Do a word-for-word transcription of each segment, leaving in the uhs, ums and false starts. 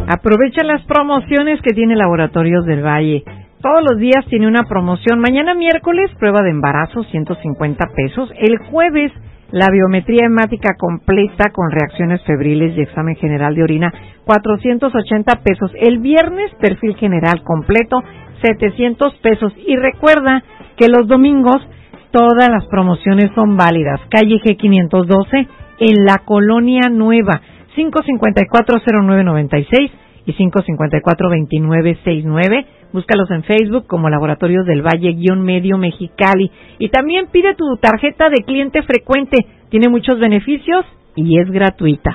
Aprovecha las promociones que tiene Laboratorios del Valle. Todos los días tiene una promoción. Mañana miércoles, prueba de embarazo, ciento cincuenta pesos. El jueves, la biometría hemática completa con reacciones febriles y examen general de orina, cuatrocientos ochenta pesos. El viernes, perfil general completo, setecientos pesos. Y recuerda que los domingos todas las promociones son válidas. Calle G quinientos doce, en la Colonia Nueva, cinco cinco cuatro cero nueve nueve seis y cinco cinco cuatro dos nueve seis nueve. Búscalos en Facebook como Laboratorios del Valle guión medio Mexicali. Y también pide tu tarjeta de cliente frecuente. Tiene muchos beneficios y es gratuita.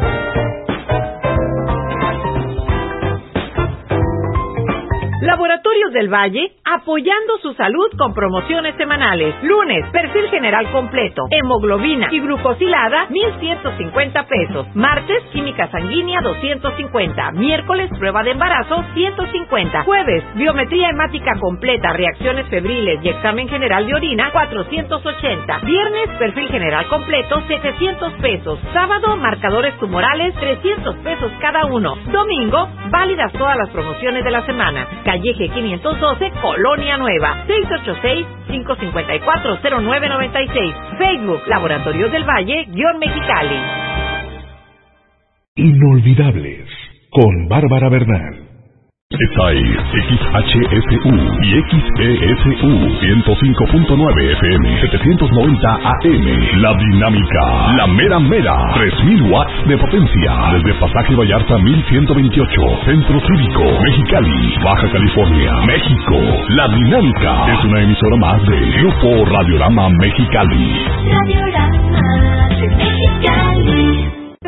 Laboratorios del Valle, apoyando su salud con promociones semanales. Lunes, perfil general completo, hemoglobina y glucosilada, mil ciento cincuenta pesos. Martes, química sanguínea, doscientos cincuenta. Miércoles, prueba de embarazo, ciento cincuenta. Jueves, biometría hemática completa, reacciones febriles y examen general de orina, cuatrocientos ochenta. Viernes, perfil general completo, setecientos pesos. Sábado, marcadores tumorales, trescientos pesos cada uno. Domingo, válidas todas las promociones de la semana. Calle G quinientos doce, Colonia Nueva, seis ocho seis, cinco cinco cuatro cero nueve nueve seis. Facebook, Laboratorios del Valle, guión Mexicali. Inolvidables, con Bárbara Bernal. Esta es X H S U y X E S U ciento cinco punto nueve F M, setecientos noventa A M. La Dinámica, la mera mera, tres mil watts de potencia. Desde Pasaje Vallarta mil ciento veintiocho, Centro Cívico, Mexicali, Baja California, México. La Dinámica es una emisora más de Grupo Radiorama Mexicali. Radiorama Mexicali.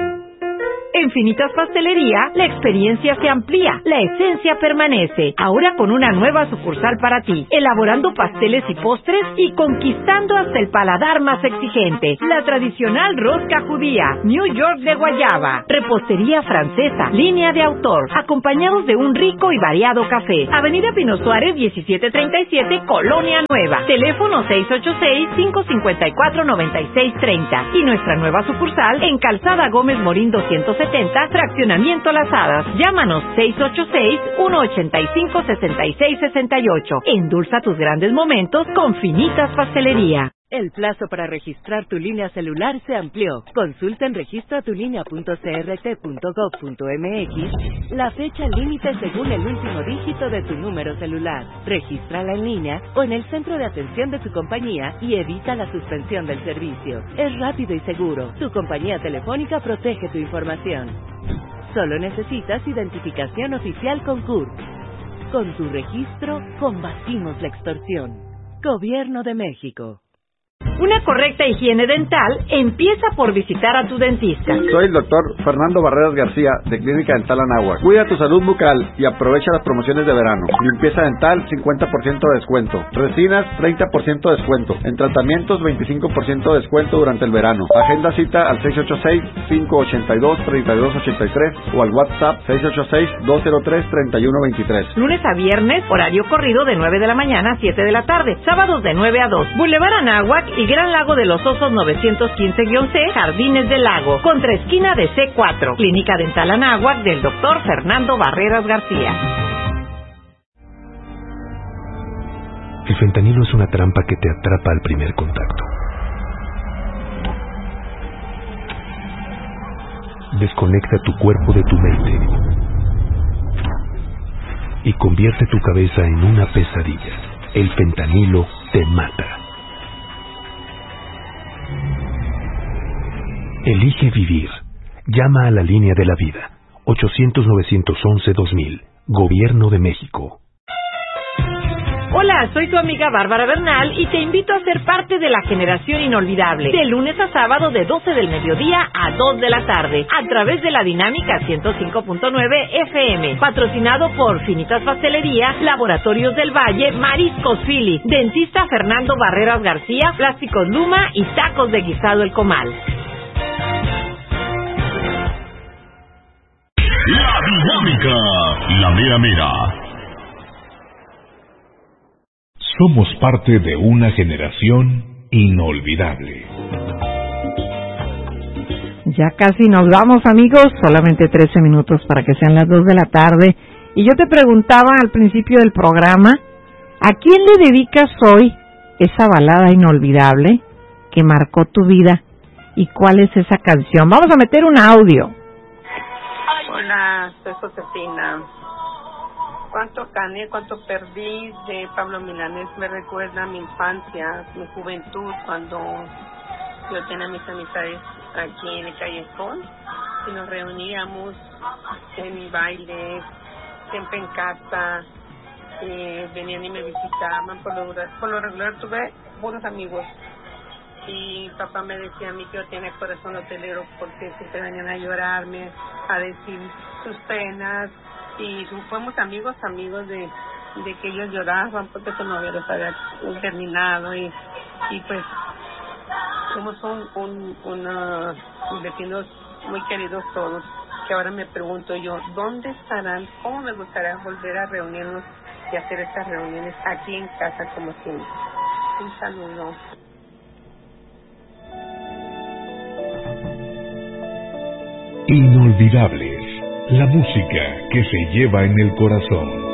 En Finitas Pastelería, la experiencia se amplía, la esencia permanece. Ahora con una nueva sucursal para ti, elaborando pasteles y postres y conquistando hasta el paladar más exigente. La tradicional rosca judía, New York de guayaba, repostería francesa, línea de autor, acompañados de un rico y variado café. Avenida Pino Suárez diecisiete treinta y siete, Colonia Nueva. Teléfono seis ocho seis, cinco cinco cuatro, nueve seis tres cero. Y nuestra nueva sucursal en Calzada Gómez Morín doscientos setenta, Fraccionamiento Las Hadas. Llámanos seis ocho seis, uno ocho cinco, seis seis seis ocho. Endulza tus grandes momentos con Finitas Pastelería. El plazo para registrar tu línea celular se amplió. Consulta en registratulinea punto c r t punto gov punto m x la fecha límite según el último dígito de tu número celular. Regístrala en línea o en el centro de atención de tu compañía y evita la suspensión del servicio. Es rápido y seguro. Tu compañía telefónica protege tu información. Solo necesitas identificación oficial con C U R P. Con tu registro, combatimos la extorsión. Gobierno de México. Una correcta higiene dental empieza por visitar a tu dentista. Soy el doctor Fernando Barreras García, de Clínica Dental Anáhuac. Cuida tu salud bucal y aprovecha las promociones de verano. Limpieza dental, cincuenta por ciento de descuento. Resinas, treinta por ciento de descuento. En tratamientos, veinticinco por ciento de descuento durante el verano. Agenda cita al seis ocho seis, cinco ocho dos, tres dos ocho tres o al WhatsApp seis ocho seis, dos cero tres, tres uno dos tres. Lunes a viernes, horario corrido de nueve de la mañana a siete de la tarde. Sábados de nueve a dos. Boulevard Anáhuac y Gran Lago de los Osos novecientos quince C, Jardines del Lago, contra esquina de C cuatro. Clínica Dental Anáhuac del doctor Fernando Barreras García. El fentanilo es una trampa que te atrapa al primer contacto. Desconecta tu cuerpo de tu mente y convierte tu cabeza en una pesadilla. El fentanilo te mata. Elige vivir. Llama a la línea de la vida. ochocientos, novecientos once, dos mil. Gobierno de México. Hola, soy tu amiga Bárbara Bernal y te invito a ser parte de la generación inolvidable. De lunes a sábado de doce del mediodía a dos de la tarde. A través de la Dinámica ciento cinco punto nueve F M. Patrocinado por Finitas Pastelería, Laboratorios del Valle, Mariscos Philly, Dentista Fernando Barreras García, Plásticos Luma y Tacos de Guisado El Comal. La Dinámica, la mera mera. Somos parte de una generación inolvidable. Ya casi nos vamos, amigos, solamente trece minutos para que sean las dos de la tarde. Y yo te preguntaba al principio del programa, ¿a quién le dedicas hoy esa balada inolvidable que marcó tu vida? ¿Y cuál es esa canción? Vamos a meter un audio. Hola, soy Josefina. Cuánto gané, cuánto perdí de Pablo Milanés me recuerda a mi infancia, mi juventud, cuando yo tenía mis amistades aquí en el Callejón y nos reuníamos en bailes, siempre en casa, eh, venían y me visitaban. Por lo, por lo regular tuve buenos amigos y papá me decía a mí que yo tenía corazón hotelero porque siempre venían a llorarme, a decir sus penas, y fuimos amigos, amigos de, de que ellos lloraban porque su novio los había terminado, y, y pues somos un, un, unos vecinos muy queridos todos, que ahora me pregunto yo, ¿dónde estarán? ¿Cómo me gustaría volver a reunirnos y hacer estas reuniones aquí en casa como siempre? Un saludo. Inolvidables, la música que se lleva en el corazón.